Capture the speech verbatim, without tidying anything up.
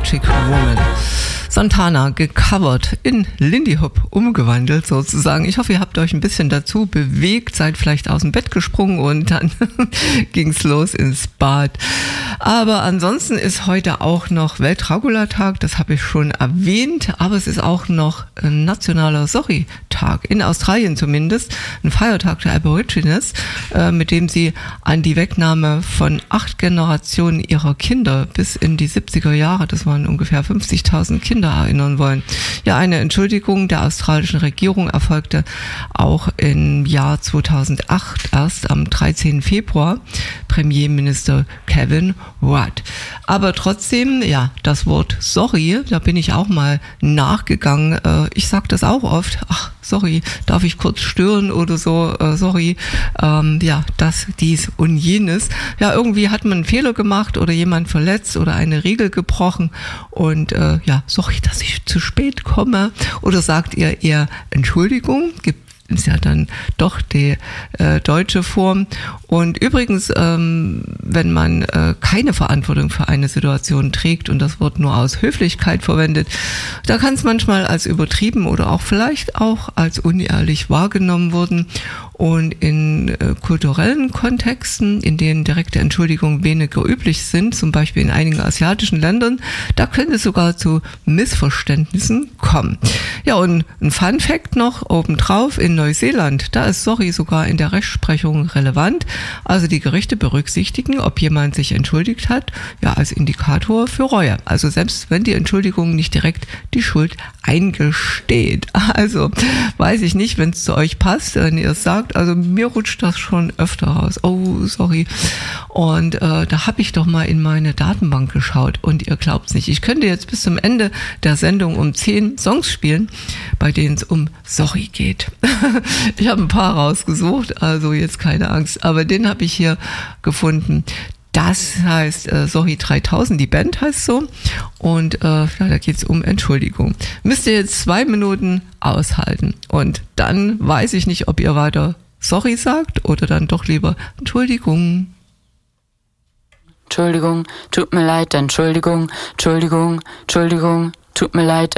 Electric Woman. Santana gecovert, in Lindy Hop umgewandelt sozusagen. Ich hoffe, ihr habt euch ein bisschen dazu bewegt, seid vielleicht aus dem Bett gesprungen und dann ging's los ins Bad. Aber ansonsten ist heute auch noch Weltraugulartag, das habe ich schon erwähnt, aber es ist auch noch ein nationaler Sorry-Tag, in Australien zumindest, ein Feiertag der Aborigines, äh, mit dem sie an die Wegnahme von acht Generationen ihrer Kinder bis in die siebziger Jahre, das waren ungefähr fünfzigtausend Kinder, erinnern wollen. Ja, eine Entschuldigung der australischen Regierung erfolgte auch im Jahr zweitausendacht, erst am dreizehnten Februar, Premierminister Kevin Rudd. Aber trotzdem, ja, das Wort sorry, da bin ich auch mal nachgegangen. Ich sage das auch oft, ach, sorry, darf ich kurz stören oder so, äh, sorry, ähm, ja, das, dies und jenes. Ja, irgendwie hat man einen Fehler gemacht oder jemand verletzt oder eine Regel gebrochen und äh, ja, sorry, dass ich zu spät komme. Oder sagt ihr eher Entschuldigung, gibt ist ja dann doch die äh, deutsche Form. Und übrigens, ähm, wenn man äh, keine Verantwortung für eine Situation trägt und das Wort nur aus Höflichkeit verwendet, da kann es manchmal als übertrieben oder auch vielleicht auch als unehrlich wahrgenommen werden. Und in äh, kulturellen Kontexten, in denen direkte Entschuldigungen weniger üblich sind, zum Beispiel in einigen asiatischen Ländern, da könnte es sogar zu Missverständnissen kommen. Ja, und ein Fun Fact noch obendrauf, in Neuseeland, da ist sorry sogar in der Rechtsprechung relevant. Also die Gerichte berücksichtigen, ob jemand sich entschuldigt hat, ja, als Indikator für Reue. Also selbst wenn die Entschuldigung nicht direkt die Schuld eingesteht. Also weiß ich nicht, wenn es zu euch passt, wenn ihr es sagt, also mir rutscht das schon öfter raus. Oh, sorry. Und äh, da habe ich doch mal in meine Datenbank geschaut und ihr glaubt's nicht. Ich könnte jetzt bis zum Ende der Sendung um zehn Songs spielen, bei denen es um Sorry geht. Ich habe ein paar rausgesucht, also jetzt keine Angst, aber den habe ich hier gefunden. Das heißt äh, Sorry dreitausend, die Band heißt so. Und äh, ja, da geht's um Entschuldigung. Müsst ihr jetzt zwei Minuten aushalten. Und dann weiß ich nicht, ob ihr weiter Sorry sagt oder dann doch lieber Entschuldigung. Entschuldigung, tut mir leid, Entschuldigung, Entschuldigung, Entschuldigung, tut mir leid.